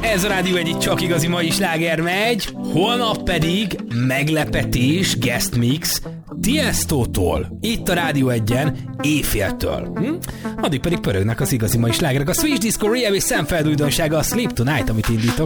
Ez a Rádió Egy csak igazi mai sláger megy, holnap pedig meglepetés, guest mix Tiestótól, itt a Rádió Egyen éjféltől. Addig pedig pörögnek az igazi mai slágerek. A Swedish Disco Rehab és szemfeld újdonsága a Sleep Tonight, amit indítok.